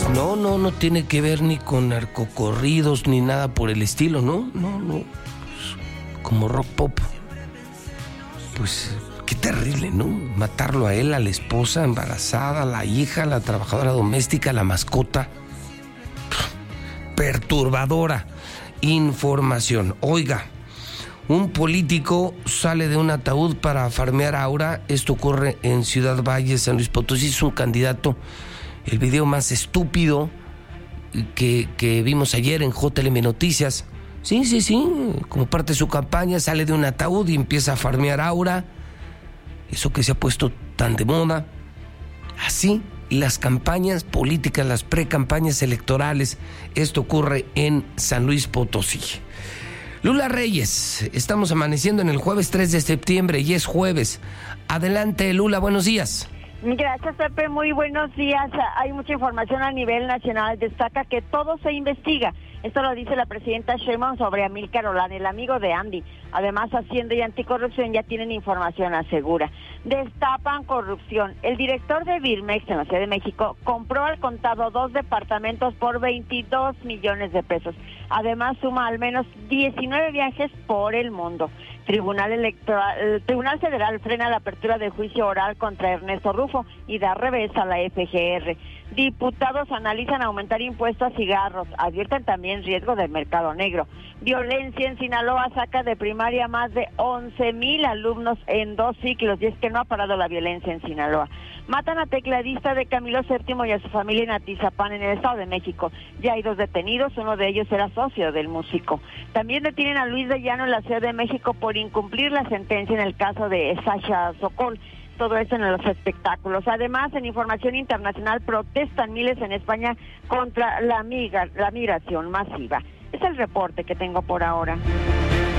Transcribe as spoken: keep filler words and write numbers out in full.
No, no, no tiene que ver ni con narcocorridos ni nada por el estilo, ¿no? No, no. Como rock pop. Pues qué terrible, ¿no? Matarlo a él, a la esposa embarazada, a la hija, a la trabajadora doméstica, a la mascota. Perturbadora información. Oiga, un político sale de un ataúd para farmear aura. Esto ocurre en Ciudad Valle, San Luis Potosí. Es un candidato, el video más estúpido que, que vimos ayer en J L M Noticias. Sí, sí, sí, como parte de su campaña sale de un ataúd y empieza a farmear aura. Eso que se ha puesto tan de moda. Así las campañas políticas, las precampañas electorales. Esto ocurre en San Luis Potosí. Lula Reyes, estamos amaneciendo en el jueves tres de septiembre y es jueves. Adelante, Lula, buenos días. Gracias, Pepe, muy buenos días. Hay mucha información a nivel nacional. Destaca que todo se investiga. Esto lo dice la presidenta Sheinbaum sobre Amílcar Olán, el amigo de Andy. Además, Hacienda y Anticorrupción ya tienen información asegura. Destapan corrupción. El director de Birmex en la Ciudad de México compró al contado dos departamentos por veintidós millones de pesos. Además, suma al menos diecinueve viajes por el mundo. Tribunal Electoral, el Tribunal Federal frena la apertura de juicio oral contra Ernesto Rufo y da revés a la F G R. Diputados analizan aumentar impuestos a cigarros, advierten también riesgo del mercado negro. Violencia en Sinaloa saca de primaria más de once mil alumnos en dos ciclos, y es que no ha parado la violencia en Sinaloa. Matan a tecladista de Camilo séptimo y a su familia en Atizapán, en el Estado de México. Ya hay dos detenidos, uno de ellos era socio del músico. También detienen a Luis de Llano en la Ciudad de México por incumplir la sentencia en el caso de Sasha Sokol. Todo eso en los espectáculos. Además, en información internacional, protestan miles en España contra la, migra, la migración masiva. Es el reporte que tengo por ahora.